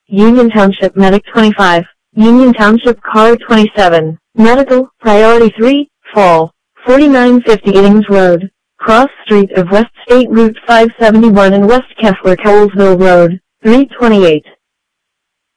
Union Township Medic 25, Union Township Car 27, Medical, Priority 3, Fall, 4950 Giddings Road, Cross Street of West State Route 571 and West Kefler Colesville Road, 328.